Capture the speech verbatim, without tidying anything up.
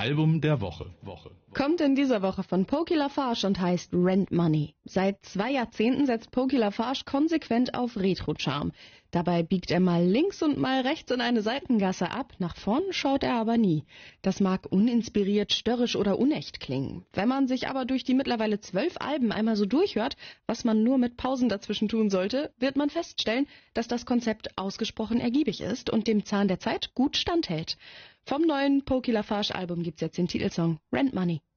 Album der Woche. Woche. Kommt in dieser Woche von Pokey Lafarge und heißt Rent Money. Seit zwei Jahrzehnten setzt Pokey Lafarge konsequent auf Retro-Charme. Dabei biegt er mal links und mal rechts in eine Seitengasse ab, nach vorn schaut er aber nie. Das mag uninspiriert, störrisch oder unecht klingen. Wenn man sich aber durch die mittlerweile zwölf Alben einmal so durchhört, was man nur mit Pausen dazwischen tun sollte, wird man feststellen, dass das Konzept ausgesprochen ergiebig ist und dem Zahn der Zeit gut standhält. Vom neuen Pokey Lafarge Album gibt's jetzt den Titelsong Rent Money.